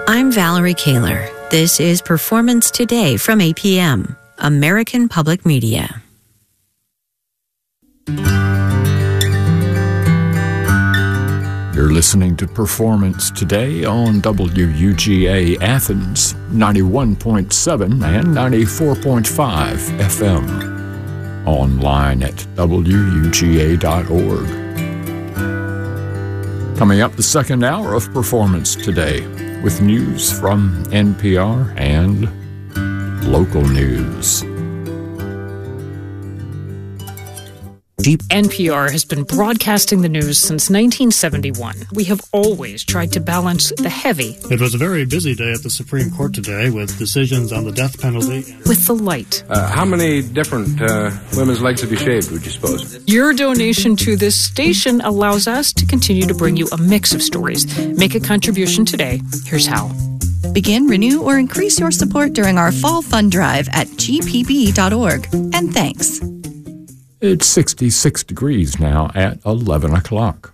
I'm Valerie Kaler. This is Performance Today from APM, American Public Media. You're listening to Performance Today on WUGA Athens, 91.7 and 94.5 FM. Online at WUGA.org. Coming up, the second hour of Performance Today with news from NPR and local news. NPR has been broadcasting the news since 1971. We have always tried to balance the heavy. It was a very busy day at the Supreme Court today with decisions on the death penalty. With the light. How many different women's legs have you shaved, would you suppose? Your donation to this station allows us to continue to bring you a mix of stories. Make a contribution today. Here's how. Begin, renew, or increase your support during our fall fund drive at gpb.org. And thanks. It's 66 degrees now at 11 o'clock.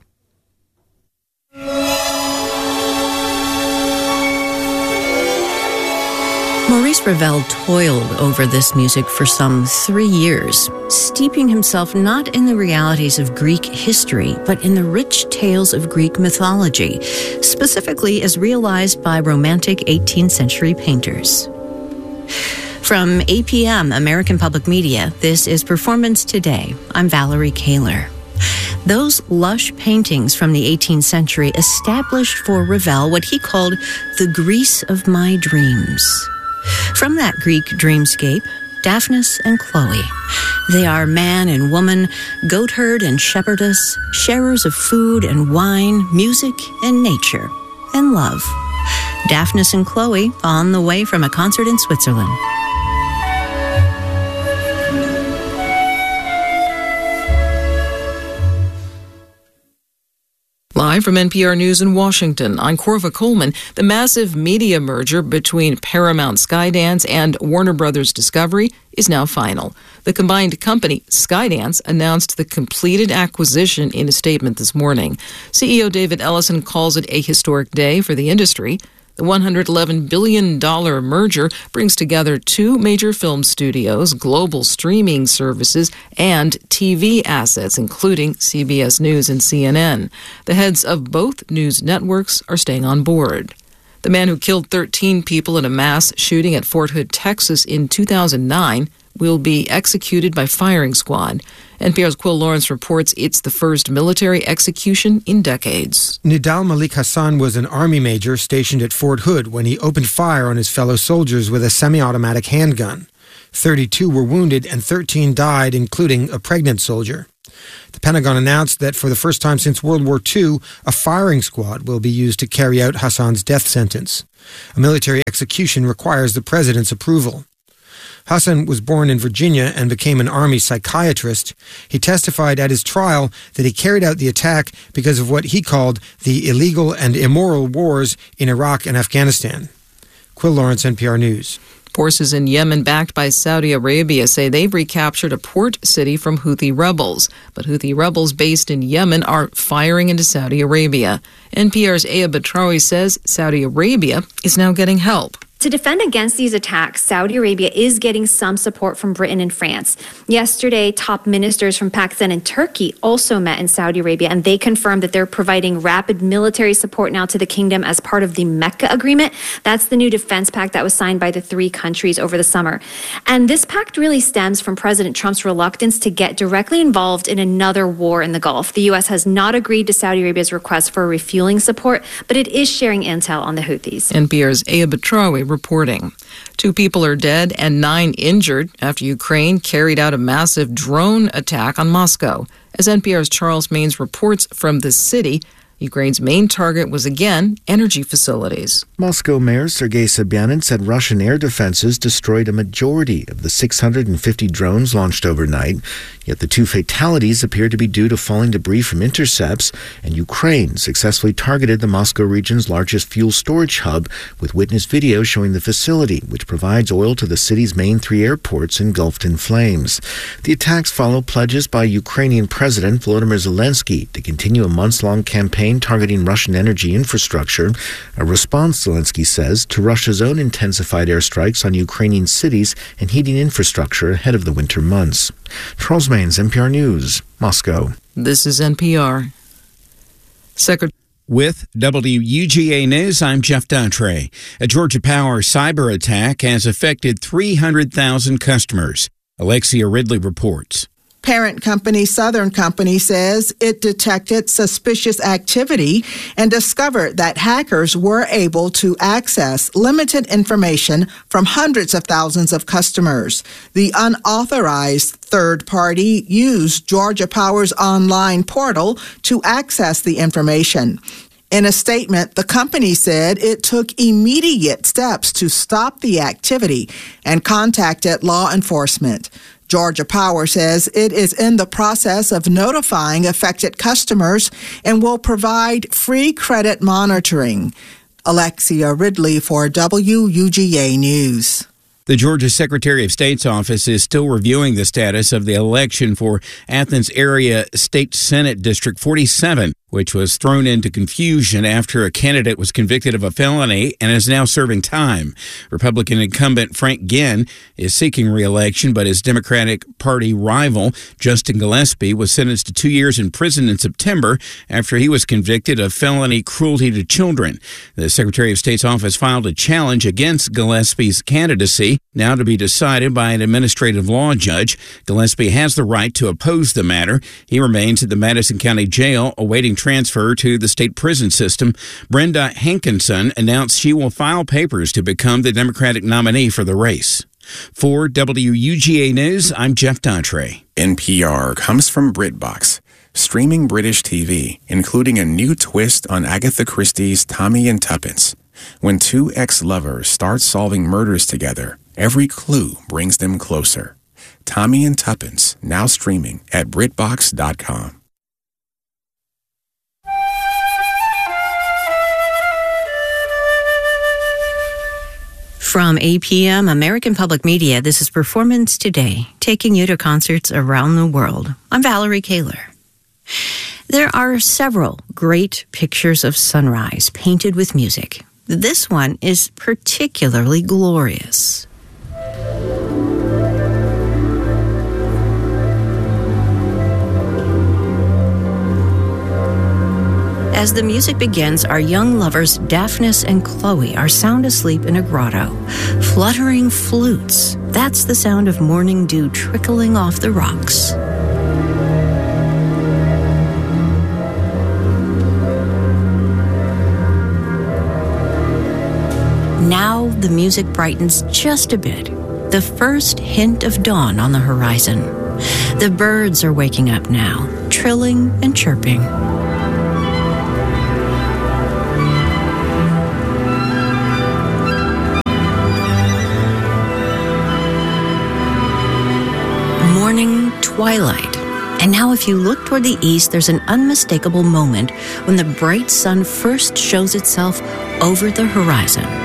Maurice Ravel toiled over this music for some 3 years, steeping himself not in the realities of Greek history, but in the rich tales of Greek mythology, specifically as realized by romantic 18th century painters. From APM, American Public Media, this is Performance Today. I'm Valerie Kaler. Those lush paintings from the 18th century established for Ravel what he called the Greece of my dreams. From that Greek dreamscape, Daphnis and Chloe. They are man and woman, goatherd and shepherdess, sharers of food and wine, music and nature, and love. Daphnis and Chloe on the way from a concert in Switzerland. Live from NPR News in Washington, I'm Corva Coleman. The massive media merger between Paramount Skydance and Warner Brothers Discovery is now final. The combined company, Skydance, announced the completed acquisition in a statement this morning. CEO David Ellison calls it a historic day for the industry. The $111 billion merger brings together two major film studios, global streaming services, and TV assets, including CBS News and CNN. The heads of both news networks are staying on board. The man who killed 13 people in a mass shooting at Fort Hood, Texas in 2009 will be executed by firing squad. NPR's Quill Lawrence reports it's the first military execution in decades. Nidal Malik Hassan was an Army major stationed at Fort Hood when he opened fire on his fellow soldiers with a semi-automatic handgun. 32 were wounded and 13 died, including a pregnant soldier. The Pentagon announced that for the first time since World War II, a firing squad will be used to carry out Hassan's death sentence. A military execution requires the president's approval. Hassan was born in Virginia and became an Army psychiatrist. He testified at his trial that he carried out the attack because of what he called the illegal and immoral wars in Iraq and Afghanistan. Quill Lawrence, NPR News. Forces in Yemen backed by Saudi Arabia say they've recaptured a port city from Houthi rebels. But Houthi rebels based in Yemen are firing into Saudi Arabia. NPR's Aya Batrawi says Saudi Arabia is now getting help. To defend against these attacks, Saudi Arabia is getting some support from Britain and France. Yesterday, top ministers from Pakistan and Turkey also met in Saudi Arabia, and they confirmed that they're providing rapid military support now to the kingdom as part of the Mecca Agreement. That's the new defense pact that was signed by the three countries over the summer. And this pact really stems from President Trump's reluctance to get directly involved in another war in the Gulf. The U.S. has not agreed to Saudi Arabia's request for refueling support, but it is sharing intel on the Houthis. NPR's Aya Batrawi reporting. 2 people are dead and 9 injured after Ukraine carried out a massive drone attack on Moscow. As NPR's Charles Maines reports from the city, Ukraine's main target was again energy facilities. Moscow Mayor Sergei Sobyanin said Russian air defenses destroyed a majority of the 650 drones launched overnight, yet the 2 fatalities appear to be due to falling debris from intercepts, and Ukraine successfully targeted the Moscow region's largest fuel storage hub with witness video showing the facility, which provides oil to the city's main 3 airports, engulfed in flames. The attacks follow pledges by Ukrainian President Volodymyr Zelensky to continue a months-long campaign campaign targeting Russian energy infrastructure, a response, Zelensky says, to Russia's own intensified airstrikes on Ukrainian cities and heating infrastructure ahead of the winter months. Charles Maynes, NPR News, Moscow. This is NPR. With WUGA News, I'm Jeff Dautray. A Georgia Power cyber attack has affected 300,000 customers. Alexia Ridley reports. Parent company Southern Company says it detected suspicious activity and discovered that hackers were able to access limited information from hundreds of thousands of customers. The unauthorized third party used Georgia Power's online portal to access the information. In a statement, the company said it took immediate steps to stop the activity and contacted law enforcement. Georgia Power says it is in the process of notifying affected customers and will provide free credit monitoring. Alexia Ridley for WUGA News. The Georgia Secretary of State's office is still reviewing the status of the election for Athens Area State Senate District 47, which was thrown into confusion after a candidate was convicted of a felony and is now serving time. Republican incumbent Frank Ginn is seeking re-election, but his Democratic Party rival, Justin Gillespie, was sentenced to 2 years in prison in September after he was convicted of felony cruelty to children. The Secretary of State's office filed a challenge against Gillespie's candidacy, now to be decided by an administrative law judge. Gillespie has the right to oppose the matter. He remains at the Madison County Jail awaiting transfer to the state prison system. Brenda Hankinson announced she will file papers to become the Democratic nominee for the race. For WUGA News, I'm Jeff Dautray. NPR comes from BritBox, streaming British TV, including a new twist on Agatha Christie's Tommy and Tuppence. When two ex-lovers start solving murders together, every clue brings them closer. Tommy and Tuppence, now streaming at BritBox.com. From APM, American Public Media, this is Performance Today, taking you to concerts around the world. I'm Valerie Kaler. There are several great pictures of sunrise painted with music. This one is particularly glorious. As the music begins, our young lovers Daphnis and Chloe are sound asleep in a grotto. Fluttering flutes, that's the sound of morning dew trickling off the rocks. Now the music brightens just a bit. The first hint of dawn on the horizon. The birds are waking up now, trilling and chirping. Morning twilight. And now if you look toward the east, there's an unmistakable moment when the bright sun first shows itself over the horizon.